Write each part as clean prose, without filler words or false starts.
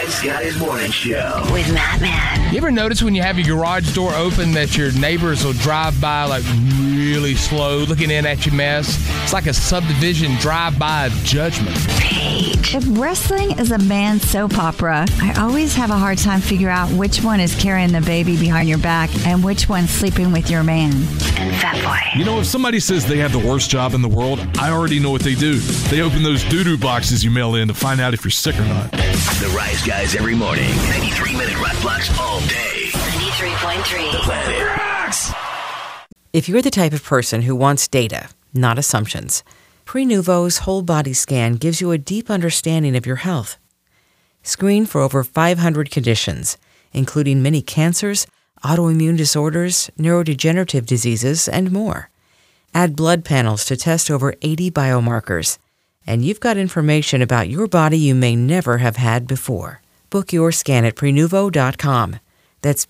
Rise Guys Morning Show with Matt Man. You ever notice when you have your garage door open that your neighbors will drive by like really slow, looking in at your mess? It's like a subdivision drive-by of judgment. Paige. If wrestling is a man's soap opera, I always have a hard time figuring out which one is carrying the baby behind your back and which one's sleeping with your man. And Fatboy. You know, if somebody says they have the worst job in the world, I already know what they do. They open those doo-doo boxes you mail in to find out if you're sick or not. The Rise Guys every morning. 93-minute rock blocks all day. 93.3. The Planet Rocks. If you're the type of person who wants data, not assumptions, Prenuvo's whole body scan gives you a deep understanding of your health. Screen for over 500 conditions, including many cancers, autoimmune disorders, neurodegenerative diseases, and more. Add blood panels to test over 80 biomarkers. And you've got information about your body you may never have had before. Book your scan at Prenuvo.com. That's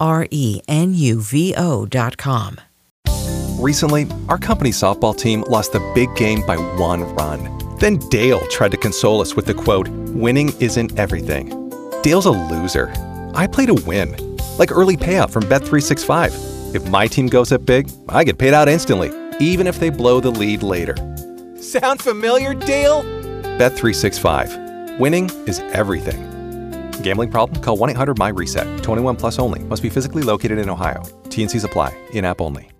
Prenuvo.com. Recently, our company's softball team lost the big game by 1 run. Then Dale tried to console us with the quote, "Winning isn't everything." Dale's a loser. I play to win. Like early payout from Bet365. If my team goes up big, I get paid out instantly, even if they blow the lead later. Sound familiar, Dale? Bet365. Winning is everything. Gambling problem? Call 1-800-MY-RESET. 21 plus only. Must be physically located in Ohio. T&Cs apply. In-app only.